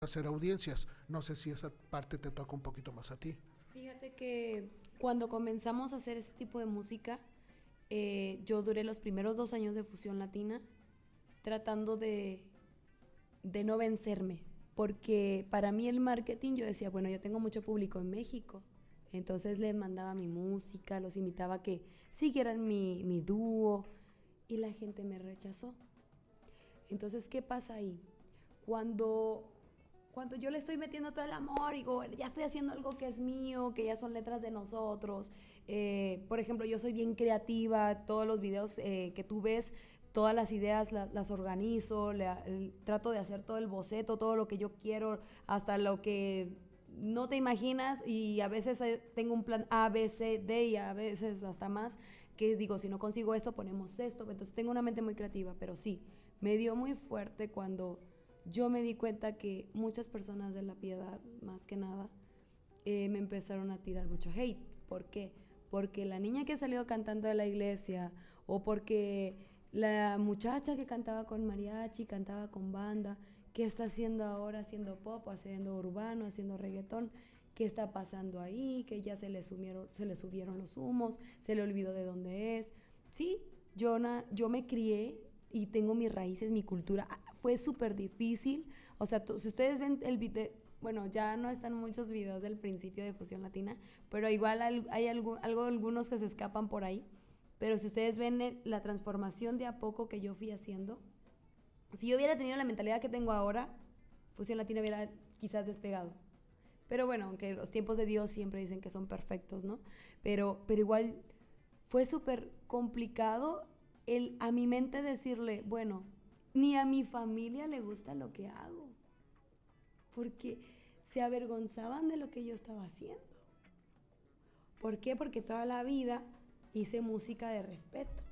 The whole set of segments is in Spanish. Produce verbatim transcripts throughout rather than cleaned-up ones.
hacer audiencias. No sé si esa parte te toca un poquito más a ti. Fíjate que cuando comenzamos a hacer este tipo de música, eh, yo duré los primeros dos años de Fusión Latina tratando de, de no vencerme, porque para mí el marketing, yo decía, bueno, yo tengo mucho público en México, entonces les mandaba mi música, los invitaba a que siguieran mi, mi dúo, y la gente me rechazó. Entonces, ¿qué pasa ahí? Cuando... Cuando yo le estoy metiendo todo el amor y digo, ya estoy haciendo algo que es mío, que ya son letras de nosotros. Eh, por ejemplo, yo soy bien creativa, todos los videos eh, que tú ves, todas las ideas la, las organizo, le, el, trato de hacer todo el boceto, todo lo que yo quiero, hasta lo que no te imaginas, y a veces eh, tengo un plan A, B, C, D y a veces hasta más, que digo, si no consigo esto, ponemos esto. Entonces tengo una mente muy creativa, pero sí, me dio muy fuerte cuando... Yo me di cuenta que muchas personas de La Piedad, más que nada, eh, me empezaron a tirar mucho hate. ¿Por qué? Porque la niña que salió cantando de la iglesia, o porque la muchacha que cantaba con mariachi, cantaba con banda, ¿qué está haciendo ahora haciendo pop, haciendo urbano, haciendo reggaetón? ¿Qué está pasando ahí? Que ya se le, sumieron, se le subieron los humos, se le olvidó de dónde es. Sí, yo, na, yo me crié y tengo mis raíces, mi cultura. Fue súper difícil. O sea, si ustedes ven el video, bueno, ya no están muchos videos del principio de Fusión Latina, pero igual hay, hay algo, algo, algunos que se escapan por ahí. Pero si ustedes ven la transformación de a poco que yo fui haciendo, si yo hubiera tenido la mentalidad que tengo ahora, Fusión Latina hubiera quizás despegado. Pero bueno, aunque los tiempos de Dios siempre dicen que son perfectos, ¿no? Pero, pero igual fue súper complicado el a mi mente decirle, bueno, ni a mi familia le gusta lo que hago, porque se avergonzaban de lo que yo estaba haciendo. ¿Por qué? Porque toda la vida hice música de respeto,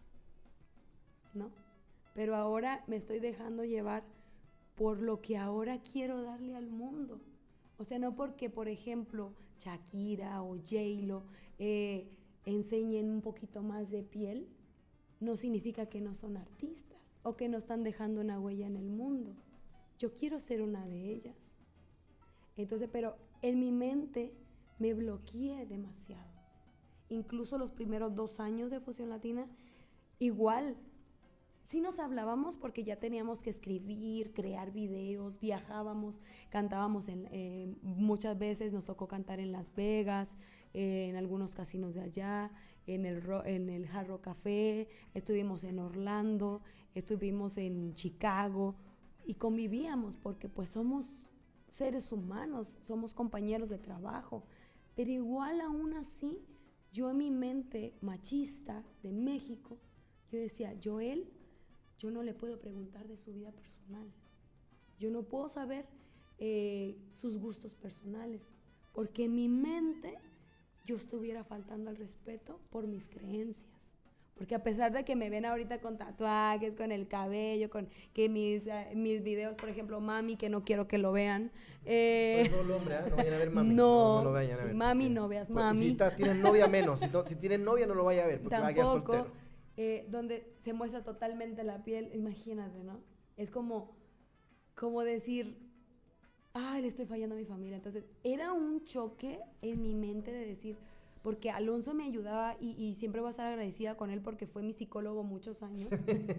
¿no? Pero ahora me estoy dejando llevar por lo que ahora quiero darle al mundo. O sea, no porque, por ejemplo, Shakira o J-Lo eh, enseñen un poquito más de piel, no significa que no son artistas o que no están dejando una huella en el mundo. Yo quiero ser una de ellas. Entonces, pero en mi mente me bloqueé demasiado. Incluso los primeros dos años de Fusión Latina, igual, sí nos hablábamos porque ya teníamos que escribir, crear videos, viajábamos, cantábamos en, eh, muchas veces nos tocó cantar en Las Vegas, eh, en algunos casinos de allá, en el, en el Hard Rock Café, estuvimos en Orlando, estuvimos en Chicago y convivíamos porque pues somos seres humanos, somos compañeros de trabajo, pero igual aún así, yo en mi mente machista de México, yo decía, Joel, yo no le puedo preguntar de su vida personal. Yo no puedo saber eh, sus gustos personales, porque en mi mente yo estuviera faltando al respeto por mis creencias. Porque a pesar de que me ven ahorita con tatuajes, con el cabello, con que mis, uh, mis videos, por ejemplo, mami, que no quiero que lo vean. Eh, Soy todo hombre, ¿eh? No vayan a ver mami. No, no, no lo vayan a ver. Mami, porque, no veas pues, mami. Si está, tienen novia menos. Si, to, si tienen novia no lo vaya a ver, porque Tampoco, va a quedar soltero. Eh, donde se muestra totalmente la piel, imagínate, ¿no? Es como, como decir, ay, le estoy fallando a mi familia. Entonces, era un choque en mi mente de decir, porque Alonso me ayudaba y, y siempre voy a estar agradecida con él porque fue mi psicólogo muchos años.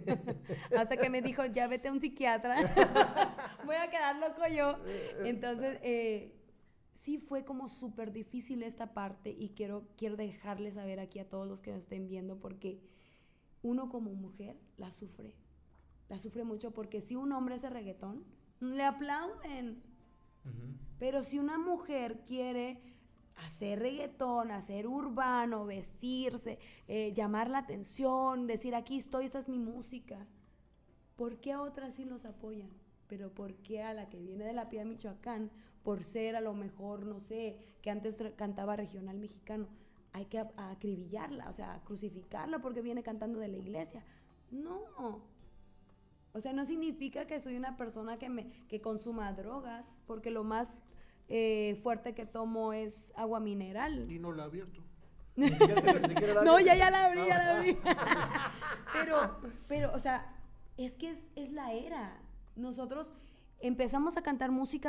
Hasta que me dijo, ya vete a un psiquiatra. Voy a quedar loco yo. Entonces, eh, sí fue como súper difícil esta parte y quiero, quiero dejarles saber aquí a todos los que nos estén viendo porque uno como mujer la sufre. La sufre mucho porque si un hombre hace reggaetón, le aplauden. Uh-huh. Pero si una mujer quiere hacer reggaetón, hacer urbano, vestirse, eh, llamar la atención, decir aquí estoy, esta es mi música, ¿por qué a otras sí los apoyan? Pero ¿por qué a la que viene de La Piedad, Michoacán, por ser a lo mejor, no sé, que antes cantaba regional mexicano, hay que acribillarla, o sea, crucificarla porque viene cantando de la iglesia? No. O sea, no significa que soy una persona que, me, que consuma drogas, porque lo más eh, fuerte que tomo es agua mineral. Y no la he abierto. No, ya, ya la abrí, ya la abrí. pero, pero, o sea, es que es, es la era. Nosotros, empezamos a cantar música